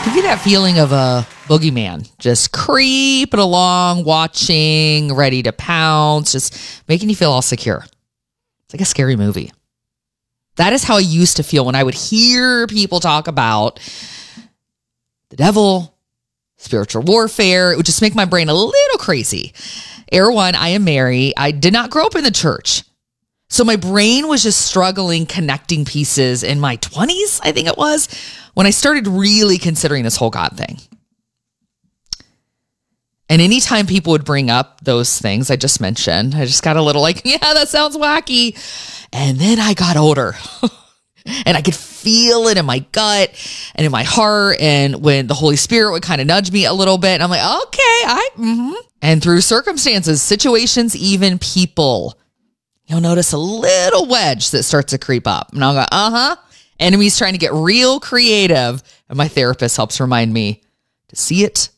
Give you that feeling of a boogeyman just creeping along, watching, ready to pounce, just making you feel all secure. It's like a scary movie. That is how I used to feel when I would hear people talk about the devil, spiritual warfare. It would just make my brain a little crazy. Erwan, I am Mary. I did not grow up in the church. So my brain was just struggling connecting pieces in my 20s, I think it was, when I started really considering this whole God thing. And anytime people would bring up those things I just mentioned, I just got a little like, yeah, that sounds wacky. And then I got older and I could feel it in my gut and in my heart. And when the Holy Spirit would kind of nudge me a little bit, I'm like, okay, And through circumstances, situations, even people, you'll notice a little wedge that starts to creep up. And I'll go, Enemy's trying to get real creative. And my therapist helps remind me to see it